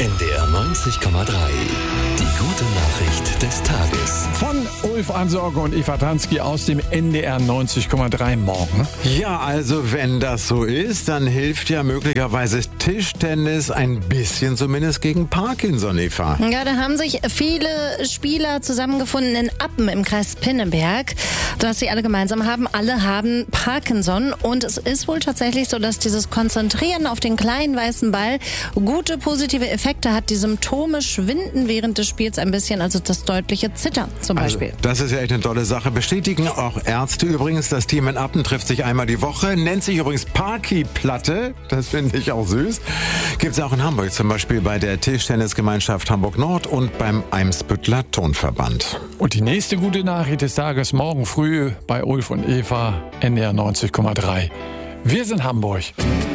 NDR 90,3. Die gute Nachricht des Tages. Von Ulf Ansorge und Eva Tansky aus dem NDR 90,3 morgen. Ja, also wenn das so ist, dann hilft ja möglicherweise Tischtennis ein bisschen zumindest gegen Parkinson, Eva. Ja, da haben sich viele Spieler zusammengefunden in Appen im Kreis Pinneberg. Was sie alle gemeinsam haben, alle haben Parkinson. Und es ist wohl tatsächlich so, dass dieses Konzentrieren auf den kleinen weißen Ball gute positive Effekte hat. Die Symptome schwinden während des Spiels ein bisschen, also das deutliche Zittern zum Beispiel. Also, das ist ja echt eine tolle Sache. Bestätigen auch Ärzte übrigens. Das Team in Appen trifft sich einmal die Woche. Nennt sich übrigens Parky-Platte. Das finde ich auch süß. Gibt es auch in Hamburg, zum Beispiel bei der Tischtennisgemeinschaft Hamburg-Nord und beim Eimsbütteler Turnverband. Und die nächste gute Nachricht des Tages morgen früh bei Ulf und Eva, NDR 90,3. Wir sind Hamburg.